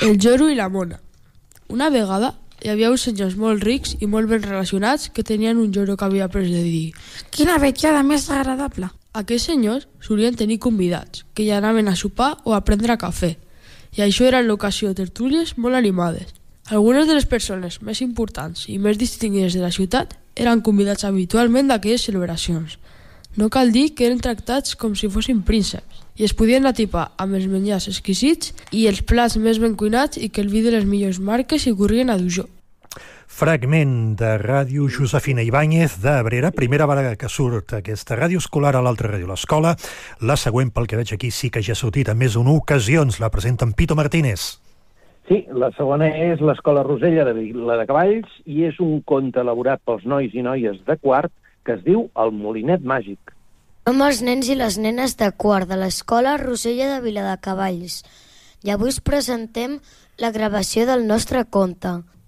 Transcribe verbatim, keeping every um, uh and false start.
El lloro i la mona. Una vegada hi havia uns senyors molt rics i molt ben relacionats que tenien un lloro que havia pres de dir: Quina vetllada més agradable! Aquests senyors solien tenir convidats, que ja anaven a sopar o a prendre cafè, i això era l'ocasió de tertúlies molt animades. Algunes de les persones més importants i més distingides de la ciutat eren convidats habitualment d'aquelles celebracions. No cal dir que eren tractats com si fossin prínceps i es podien atipar amb els menjars exquisits i els plats més ben cuinats i que el vi de les millors marques hi corrien a dujó. Fragment de ràdio Josefina Ibáñez d'Abrera, primera vegada que surt aquesta ràdio escolar a l'altra ràdio l'escola. La següent, pel que veig aquí, sí que ja ha sortit en més d'una ocasions. La presenta en Pito Martínez. Sí, la segona és l'Escola Rosella de Viladecavalls i és un conte elaborat pels nois i noies de quart que es diu El Molinet Màgic. Som els nens i les nenes de quart de l'Escola Rosella de Viladecavalls i avui us presentem la gravació del nostre conte,